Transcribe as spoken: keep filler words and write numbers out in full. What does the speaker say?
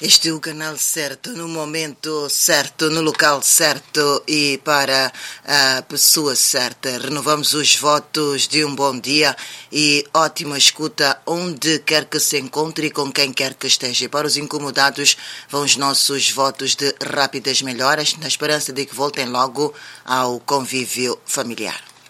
Este é o canal certo, no momento certo, no local certo e para a pessoa certa. Renovamos os votos de um bom dia e ótima escuta onde quer que se encontre e com quem quer que esteja. E para os incomodados vão os nossos votos de rápidas melhoras, na esperança de que voltem logo ao convívio familiar.